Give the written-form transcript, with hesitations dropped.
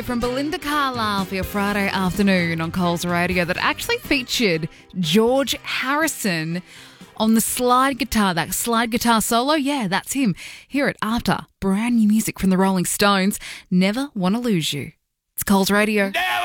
From Belinda Carlisle for your Friday afternoon on Coles Radio that actually featured George Harrison on the slide guitar. That slide guitar solo, yeah, that's him. Hear it after brand new music from the Rolling Stones. Never Want to Lose You. It's Coles Radio. Never